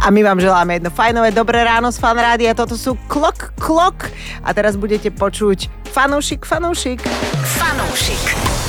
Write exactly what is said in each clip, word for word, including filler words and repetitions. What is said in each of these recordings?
A my vám želáme jedno fajnové dobré ráno z Fan Rádia. Toto sú Klok Klok. A teraz budete počuť Fanúšik, Fanúšik. Fanúšik.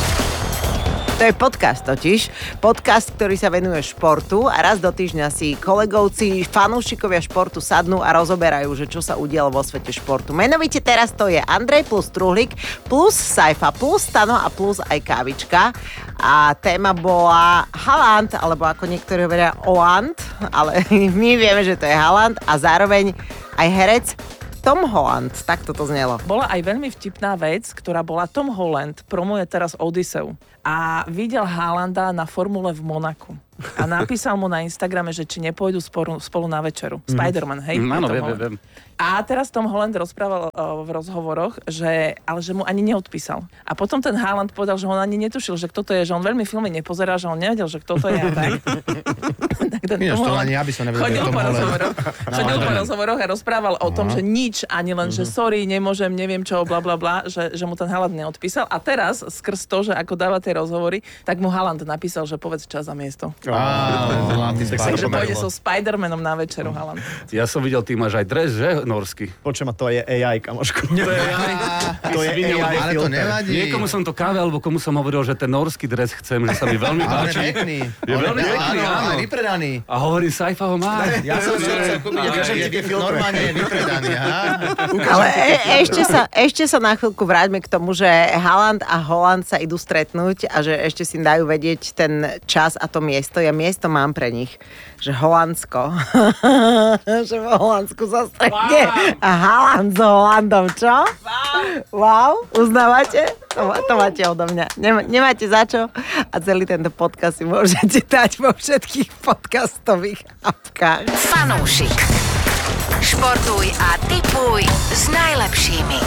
To je podcast totiž. Podcast, ktorý sa venuje športu a raz do týždňa si kolegovci, fanúšikovia športu sadnú a rozoberajú, že čo sa udialo vo svete športu. Menovite teraz to je Andrej plus Truhlík plus Saifa plus Stano a plus aj Kávička. A téma bola Haaland, alebo ako niektorí hovoria Oland, ale my vieme, že to je Haaland a zároveň aj herec Tom Holland, tak toto znelo. Bola aj veľmi vtipná vec, ktorá bola Tom Holland, promuje teraz Odysseu a videl Haalanda na formule v Monaku. A napísal mu na Instagrame, že či nepôjdu spolu, spolu na večeru. Mm. Spider-Man, hej? Mm, áno, viem, viem. A teraz Tom Holland rozprával uh, v rozhovoroch, že, ale že mu ani neodpísal. A potom ten Haaland povedal, že on ani netušil, že kto to je, že on veľmi filmy nepozerá, že on nevedel, že kto to je a tak. Tak ten Ináč, to ani ja by som nevedel. Chodil po rozhovoroch, chodil po rozhovoroch a rozprával o tom, že nič, ani len, že sorry, nemôžem, neviem čo, bla bla bla, že, že mu ten Haaland neodpísal. A teraz, skrz to, že ako dáva tie rozhovory, tak mu Haaland napísal, že povedz čas a miesto. Takže pôjde so Spider-Manom na večeru, Haaland. Ja som videl, ty máš aj dres, že? Norský. Počujem, to je á í, kamoško. To je á í. To je á í ale to nevadí. Niekomu som to káve, alebo komu som hovoril, že ten norský dres chcem, že sa mi veľmi Ale páči. pekný. Je veľmi pekný, áno. áno. Ale vypredaný. A hovorí, Saifa ho má. Ja som si chcel kúpiť, že je normálne vypredaný. Ale e- ešte, sa, ešte sa na chvíľku vráťme k tomu, že Haaland a Holland sa idú stretnúť a že ešte si dajú vedieť ten čas a to miesto. Ja miesto mám pre nich, že Holandsko. Že v Holandsku sa stretne a Haaland s Hollandom, čo? Wow. Wow, uznávate? To, to máte odo mňa. Nem, nemáte za čo? A celý tento podcast si môžete dať vo všetkých podcastových apkách. Fanúšik. Športuj a tipuj s najlepšími.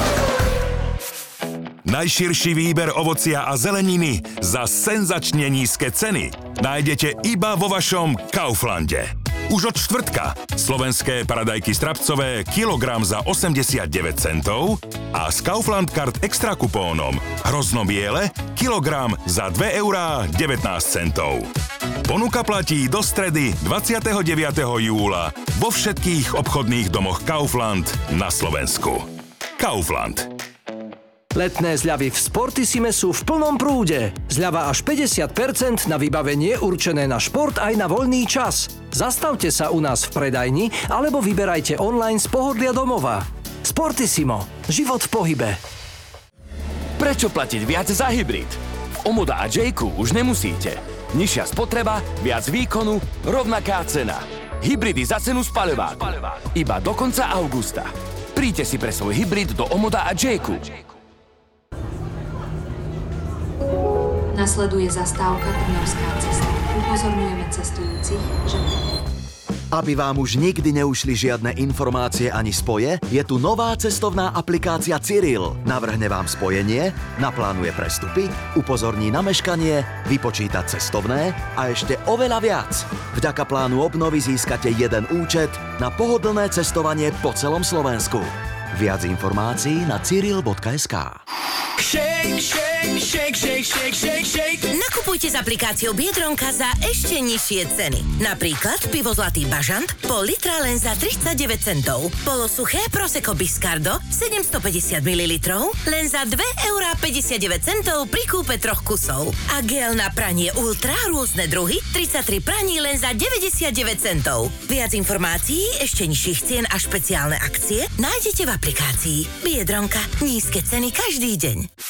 Najširší výber ovocia a zeleniny za senzačne nízke ceny nájdete iba vo vašom Kauflande. Už od štvrtka slovenské paradajky strapcové kilogram za osemdesiatdeväť centov a s Kaufland Card extra kupónom hroznobiele kilogram za dve eurá devätnásť centov. Ponuka platí do stredy dvadsiateho deviateho júla vo všetkých obchodných domoch Kaufland na Slovensku. Kaufland. Letné zľavy v Sportissime sú v plnom prúde. Zľava až päťdesiat percent na vybavenie určené na šport aj na voľný čas. Zastavte sa u nás v predajni alebo vyberajte online z pohodlia domova. Sportissimo. Život v pohybe. Prečo platiť viac za hybrid? V Omoda a Jayku už nemusíte. Nižšia spotreba, viac výkonu, rovnaká cena. Hybridy za cenu spaľováku. Iba do konca augusta. Príďte si pre svoj hybrid do Omoda a Jayku. Nasleduje zastávka Trnavská cesta. Upozorňujeme cestujúcich, že... Aby vám už nikdy neušli žiadne informácie ani spoje, je tu nová cestovná aplikácia Cyril. Navrhne vám spojenie, naplánuje prestupy, upozorní na meškanie, vypočíta cestovné a ešte oveľa viac. Vďaka plánu obnovy získate jeden účet na pohodlné cestovanie po celom Slovensku. Viac informácií na cyril bodka es ká. Shake, shake, shake, shake, shake, shake, shake. Nakupujte s aplikáciou Biedronka za ešte nižšie ceny. Napríklad pivo Zlatý bažant pol litra len za tridsaťdeväť centov. Polosuché Prosecco Biscardo sedemstopäťdesiat mililitrov len za dve eurá päťdesiatdeväť centov pri kúpe troch kusov. A gel na pranie Ultra rôzne druhy tridsaťtri praní len za deväťdesiatdeväť centov. Viac informácií, ešte nižších cien a špeciálne akcie nájdete v aplikácii Biedronka. Nízke ceny každý deň.